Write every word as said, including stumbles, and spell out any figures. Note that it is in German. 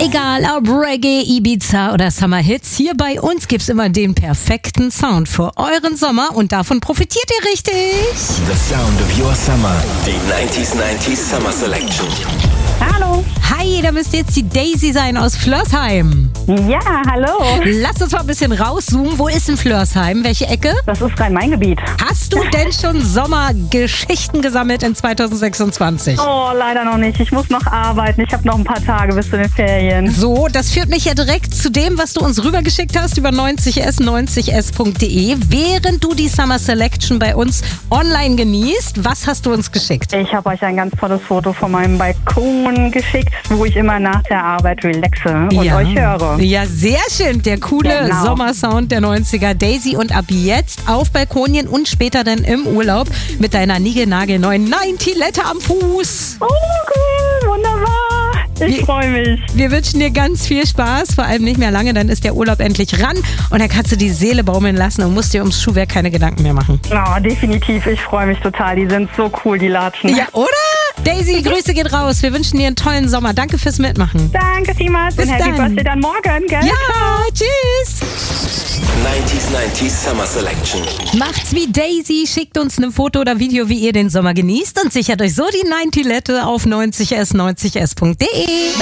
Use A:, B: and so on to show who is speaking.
A: Egal ob Reggae, Ibiza oder Summer Hits, hier bei uns gibt's immer den perfekten Sound für euren Sommer und davon profitiert ihr richtig.
B: The sound of your summer. Die neunzig neunzig Summer Selection.
C: Hallo.
A: Hi, da müsste jetzt die Daisy sein aus Flörsheim.
C: Ja, hallo.
A: Lass uns mal ein bisschen rauszoomen. Wo ist in Flörsheim? Welche Ecke?
C: Das ist Rhein-Main-Gebiet.
A: Hast du denn schon Sommergeschichten gesammelt in zwanzig sechsundzwanzig?
C: Oh, leider noch nicht. Ich muss noch arbeiten. Ich habe noch ein paar Tage bis zu den Ferien.
A: So, das führt mich ja direkt zu dem, was du uns rübergeschickt hast über neunzig s neunzig s punkt de. Während du die Summer Selection bei uns online genießt, was hast du uns geschickt?
C: Ich habe euch ein ganz tolles Foto von meinem Balkon geschickt, wo ich immer nach der Arbeit relaxe und
A: ja.
C: euch höre.
A: Ja, sehr schön. Der coole
C: Genau.
A: Sommersound der neunziger. Daisy, und ab jetzt auf Balkonien und später dann im Urlaub mit deiner niegelnagelneuen neunzig-Lette am Fuß.
C: Oh, cool. Wunderbar. Ich
A: Wir-
C: freue mich.
A: Wir wünschen dir ganz viel Spaß, vor allem nicht mehr lange, dann ist der Urlaub endlich ran und dann kannst du die Seele baumeln lassen und musst dir ums Schuhwerk keine Gedanken mehr machen.
C: Oh, definitiv. Ich freue mich total. Die sind so cool, die Latschen.
A: Ja, oder? Daisy, Grüße geht raus. Wir wünschen dir einen tollen Sommer. Danke fürs Mitmachen.
C: Danke vielmals
A: Bis
C: und Happy
A: dann.
C: Birthday dann morgen, gell?
A: Ja, tschüss.
B: neunzig neunzig Summer Selection.
A: Macht's wie Daisy, schickt uns ein Foto oder Video, wie ihr den Sommer genießt und sichert euch so die neunzig-Lette auf neunzig s neunzig s punkt de.